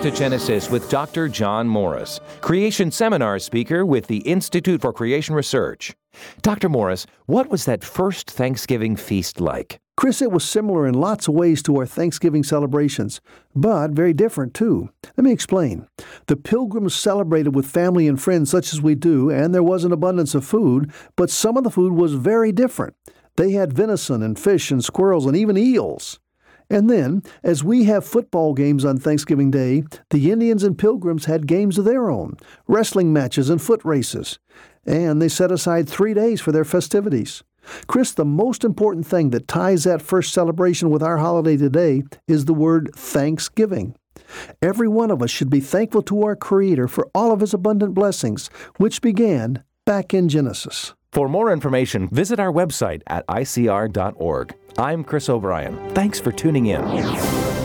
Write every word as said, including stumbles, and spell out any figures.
to Genesis with Doctor John Morris, Creation Seminar speaker with the Institute for Creation Research. Doctor Morris, what was that first Thanksgiving feast like? Chris, it was similar in lots of ways to our Thanksgiving celebrations, but very different too. Let me explain. The Pilgrims celebrated with family and friends such as we do, and there was an abundance of food, but some of the food was very different. They had venison and fish and squirrels and even eels. And then, as we have football games on Thanksgiving Day, the Indians and Pilgrims had games of their own, wrestling matches and foot races. And they set aside three days for their festivities. Chris, the most important thing that ties that first celebration with our holiday today is the word Thanksgiving. Every one of us should be thankful to our Creator for all of His abundant blessings, which began back in Genesis. For more information, visit our website at I C R dot org. I'm Chris O'Brien. Thanks for tuning in.